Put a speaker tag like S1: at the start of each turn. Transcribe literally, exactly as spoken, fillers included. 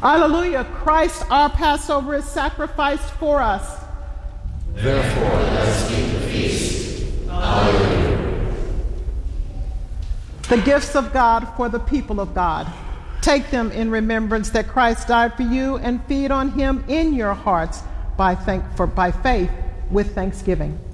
S1: Hallelujah. Christ, our Passover, is sacrificed for us.
S2: Therefore, let us keep the feast. Hallelujah.
S1: The gifts of God for the people of God. Take them in remembrance that Christ died for you, and feed on him in your hearts by, thank, for, by faith with thanksgiving.